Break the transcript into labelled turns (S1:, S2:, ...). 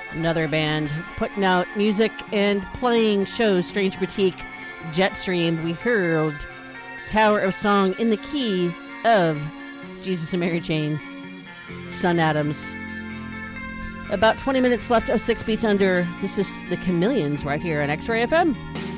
S1: Another band putting out music and playing shows, Strange Boutique, Jetstream. We heard Tower of Song in the key of Jesus and Mary Chain, Sun Adams. About 20 minutes left of 6 Beats Under. This is the Chameleons right here on X-Ray FM.